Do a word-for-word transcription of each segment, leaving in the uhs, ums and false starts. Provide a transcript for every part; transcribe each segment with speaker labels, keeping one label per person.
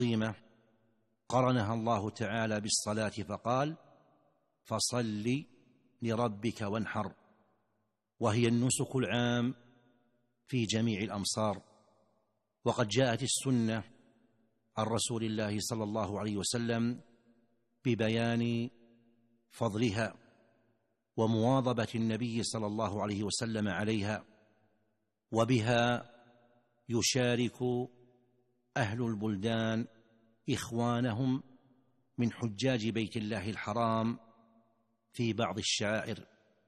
Speaker 1: عظيمة قرنها الله تعالى بالصلاة فقال: فصل لربك وانحر، وهي النسك العام في جميع الأمصار. وقد جاءت السنة عن رسول الله صلى الله عليه وسلم ببيان فضلها ومواظبة النبي صلى الله عليه وسلم عليها، وبها يشارك أهل البلدان إخوانهم من حجاج بيت الله الحرام في بعض الشعائر.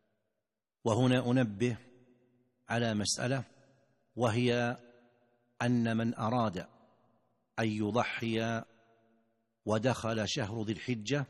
Speaker 1: وهنا أنبه على مسألة، وهي أن من أراد أن يضحي ودخل شهر ذي الحجة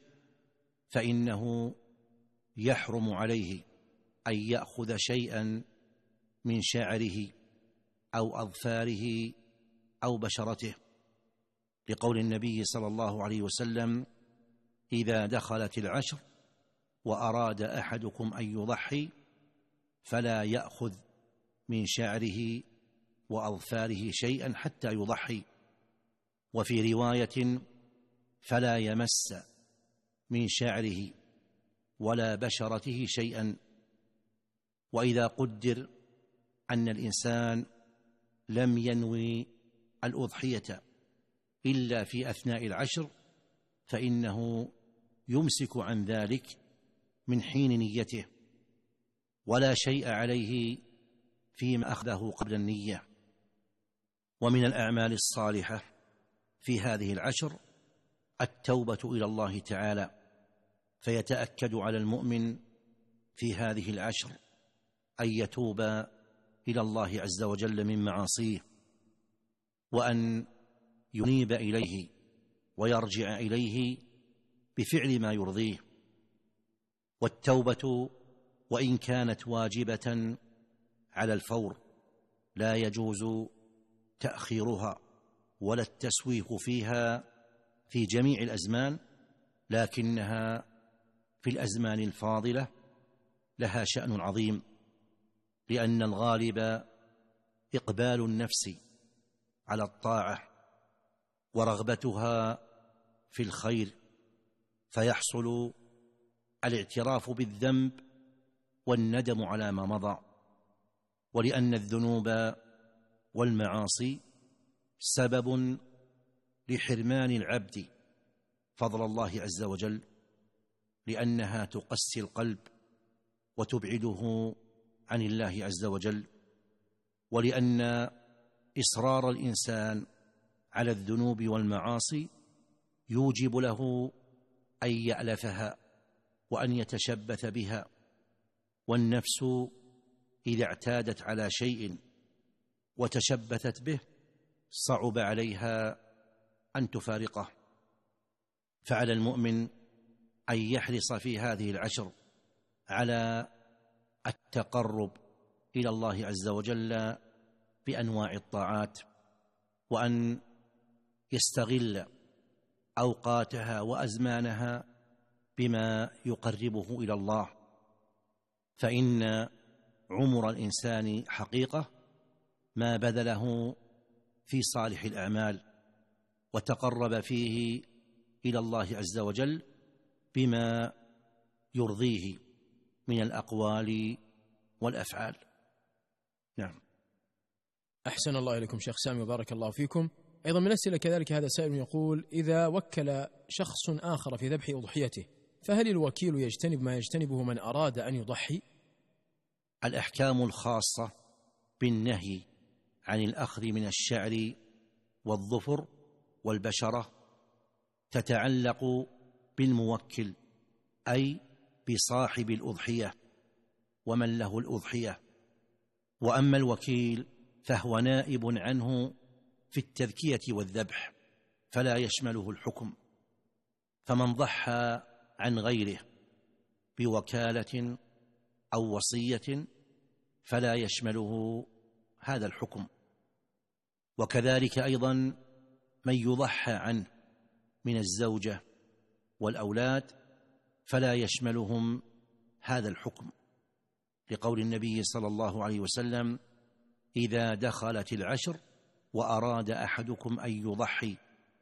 Speaker 1: فإنه يحرم عليه أن يأخذ شيئا من شعره أو أظفاره أو بشرته، لقول النبي صلى الله عليه وسلم: إذا دخلت العشر وأراد أحدكم أن يضحي فلا يأخذ من شعره وأظفاره شيئا حتى يضحي. وفي رواية: فلا يمس من شعره ولا بشرته شيئا. وإذا قدر أن الإنسان لم ينوي الأضحية إلا في أثناء العشر فإنه يمسك عن ذلك من حين نيته، ولا شيء عليه فيما أخذه قبل النية. ومن الأعمال الصالحة في هذه العشر التوبة إلى الله تعالى، فيتأكد على المؤمن في هذه العشر أن يتوب إلى الله عز وجل من معاصيه، وأن ينيب إليه ويرجع إليه بفعل ما يرضيه. والتوبة وإن كانت واجبة على الفور لا يجوز تأخيرها ولا التسويف فيها في جميع الأزمان، لكنها في الأزمان الفاضلة لها شأن عظيم، لأن الغالب إقبال النفس على الطاعة ورغبتها في الخير، فيحصل الاعتراف بالذنب والندم على ما مضى. ولأن الذنوب والمعاصي سبب لحرمان العبد فضل الله عز وجل، لأنها تقسي القلب وتبعده عن الله عز وجل، ولأن إصرار الإنسان على الذنوب والمعاصي يوجب له أن يألفها وأن يتشبث بها. والنفس إذا اعتادت على شيء وتشبثت به صعب عليها أن تفارقه. فعلى المؤمن أن يحرص في هذه العشر على التقرب إلى الله عز وجل بأنواع الطاعات، وأن يستغل أوقاتها وأزمانها بما يقربه إلى الله، فإن عمر الإنسان حقيقة ما بذله في صالح الأعمال وتقرب فيه إلى الله عز وجل بما يرضيه من الأقوال والأفعال. نعم.
Speaker 2: أحسن الله إليكم شيخ سامي وبارك الله فيكم. أيضا من الأسئلة كذلك هذا سائل يقول: إذا وكل شخص آخر في ذبح أضحيته فهل الوكيل يجتنب ما يجتنبه من أراد أن يضحي؟
Speaker 1: الأحكام الخاصة بالنهي عن الأخذ من الشعر والظفر والبشرة تتعلق بالموكل، أي بصاحب الأضحية ومن له الأضحية. وأما الوكيل فهو نائب عنه في التذكية والذبح فلا يشمله الحكم. فمن ضحى عن غيره بوكالة أو وصية فلا يشمله هذا الحكم. وكذلك أيضا من يضحى عنه من الزوجة والأولاد فلا يشملهم هذا الحكم، لقول النبي صلى الله عليه وسلم: إذا دخلت العشر وأراد أحدكم أن يضحي